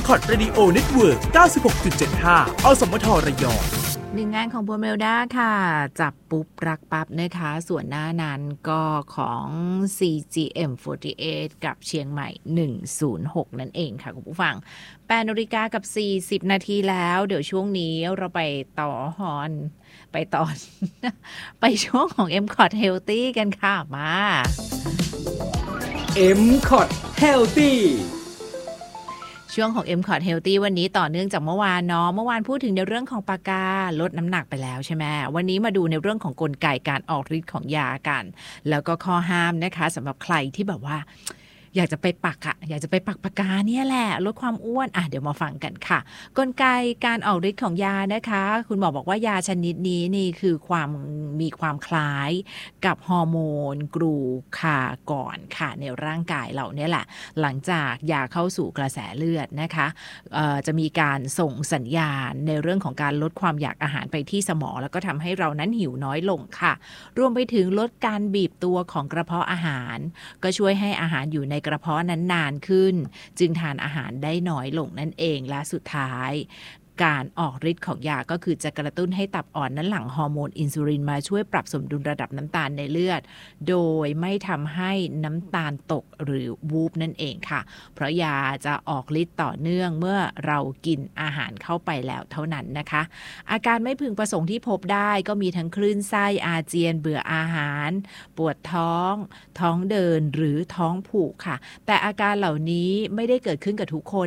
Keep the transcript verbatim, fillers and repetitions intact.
Mcot Radio Network เก้าสิบหกจุดเจ็ดห้า อสมทระยองหนึ่งงานของโบเมลดาค่ะจับปุ๊บรักปั๊บนะคะส่วนหน้านั้นก็ของ ซี จี เอ็ม สี่สิบแปด กับเชียงใหม่หนึ่งศูนย์หกนั่นเองค่ะคุณผู้ฟังแปดนาฬิกากับสี่สิบนาทีแล้วเดี๋ยวช่วงนี้เราไปต่อฮอนไปตอน ไปช่วงของ Mcot Healthy กันค่ะมา Mcot Healthy ช่วงของ Mcot Healthy วันนี้ต่อเนื่องจากเมื่อวานเนาะเมื่อวานพูดถึงในเรื่องของปากกาลดน้ำหนักไปแล้วใช่ไหมวันนี้มาดูในเรื่องของกลไกการออกฤทธิ์ของยากันแล้วก็ข้อห้ามนะคะสำหรับใครที่แบบว่าอยากจะไปปักอะอยากจะไปปักปากกาเนี่ยแหละลดความอ้วนอ่ะเดี๋ยวมาฟังกันค่ะกลไกการออกฤทธิ์ของยานะคะคุณหมอบอกว่ายาชนิดนี้นี่คือความมีความคล้ายกับฮอร์โมนกรูคาก่อนค่ะในร่างกายเราเนี่ยแหละหลังจากยาเข้าสู่กระแสเลือดนะคะเอ่อจะมีการส่งสัญญาณในเรื่องของการลดความอยากอาหารไปที่สมองแล้วก็ทำให้เรานั้นหิวน้อยลงค่ะรวมไปถึงลดการบีบตัวของกระเพาะอาหารก็ช่วยให้อาหารอยู่ในกระเพาะนั้นนานขึ้นจึงทานอาหารได้น้อยลงนั่นเองและสุดท้ายการออกฤทธิ์ของยาก็คือจะกระตุ้นให้ตับอ่อนนั้นหลั่งฮอร์โมนอินซูลินมาช่วยปรับสมดุลระดับน้ำตาลในเลือดโดยไม่ทำให้น้ำตาลตกหรือวูบนั่นเองค่ะเพราะยาจะออกฤทธิ์ต่อเนื่องเมื่อเรากินอาหารเข้าไปแล้วเท่านั้นนะคะอาการไม่พึงประสงค์ที่พบได้ก็มีทั้งคลื่นไส้อาเจียนเบื่ออาหารปวดท้องท้องเดินหรือท้องผูกค่ะแต่อาการเหล่านี้ไม่ได้เกิดขึ้นกับทุกคน